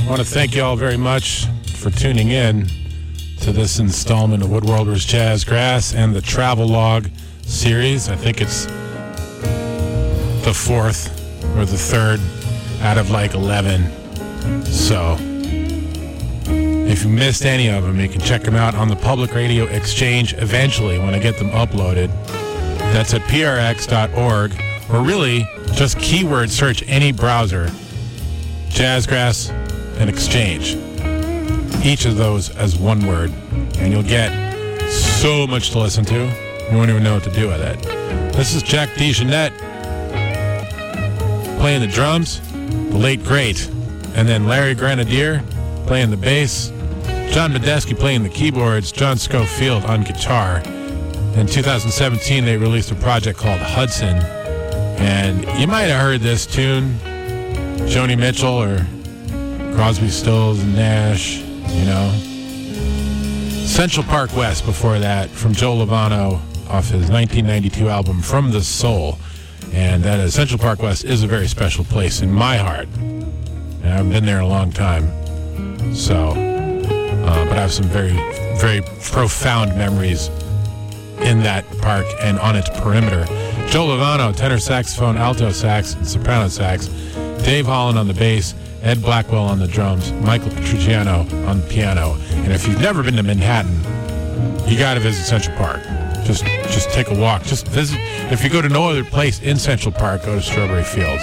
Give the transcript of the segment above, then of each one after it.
I want to thank you all very much for tuning in to this installment of Woodworlders Jazzgrass and the Travelogue series. I think it's the fourth or the third out of like 11. So if you missed any of them, you can check them out on the Public Radio Exchange eventually when I get them uploaded. That's at prx.org, or really just keyword search any browser, Jazzgrass and Exchange. Each of those as one word, and you'll get so much to listen to. You won't even know what to do with it. This is Jack DeJohnette playing the drums, the late great, and then Larry Grenadier playing the bass, John Medeski playing the keyboards, John Schofield on guitar. In 2017, they released a project called Hudson, and you might have heard this tune, Joni Mitchell or Crosby, Stills, and Nash, you know. Central Park West before that, from Joe Lovano off his 1992 album From the Soul. And that is, Central Park West is a very special place in my heart. And I've been there a long time. So, but I have some very, very profound memories in that park and on its perimeter. Joe Lovano, tenor saxophone, alto sax, and soprano sax. Dave Holland on the bass. Ed Blackwell on the drums, Michael Petrucciano on the piano. And if you've never been to Manhattan, you got to visit Central Park. Just take a walk. Just visit. If you go to no other place in Central Park, go to Strawberry Fields.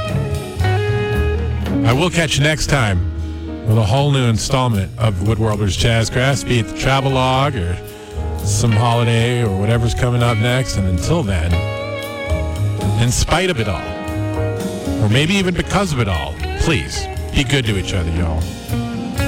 I will catch you next time with a whole new installment of Woodworlders Jazzgrass, be it the Travelogue or some holiday or whatever's coming up next. And until then, in spite of it all, or maybe even because of it all, please, be good to each other, y'all.